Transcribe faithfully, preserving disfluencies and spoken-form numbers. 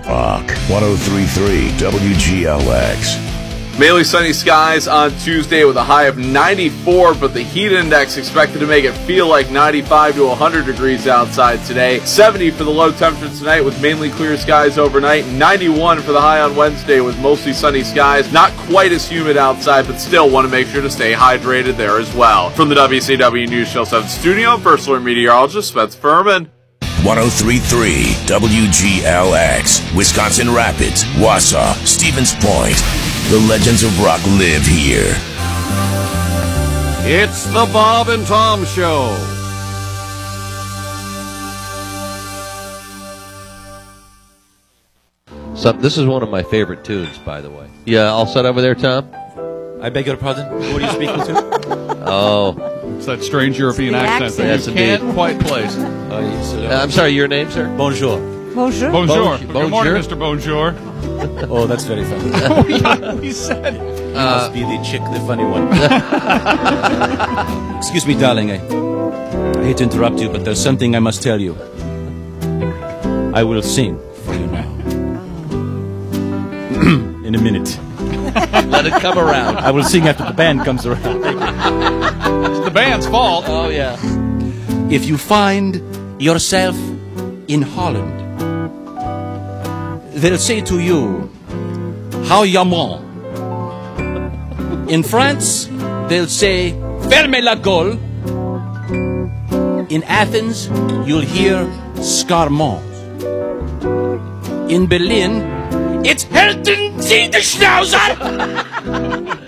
Rock one oh three point three W G L X. Mainly sunny skies on Tuesday with a high of ninety-four, but the heat index expected to make it feel like ninety-five to one hundred degrees outside today. seventy for the low temperature tonight with mainly clear skies overnight. ninety-one for the high on Wednesday with mostly sunny skies. Not quite as humid outside, but still want to make sure to stay hydrated there as well. From the W C W News Channel seven studio, First Alert meteorologist Spencer Furman. one oh three point three W G L X, Wisconsin Rapids, Wausau, Stevens Point. The legends of rock live here. It's the Bob and Tom Show. So, this is one of my favorite tunes, by the way. Yeah, all set over there, Tom? I beg your pardon? Who are you speaking to? Oh. It's that strange European accent that Yes, you indeed. can't quite place. Oh, yes, hello. Uh, I'm sorry, your name, sir? Bonjour. Bonjour. Bonjour. Bon- Good morning, bonjour. Mister Bonjour. Oh, that's very funny. Oh, yeah, we said. You must be the chick, the funny one. Excuse me, darling. I, I hate to interrupt you, but there's something I must tell you. I will sing for you now. In a minute. Let it come around. I will sing after the band comes around. It's the band's fault. Oh, yeah. If you find yourself in Holland, they'll say to you, how yaman? In France, they'll say, ferme la gueule. In Athens, you'll hear scarmont. In Berlin, it's Helden Sie die Schnauzer!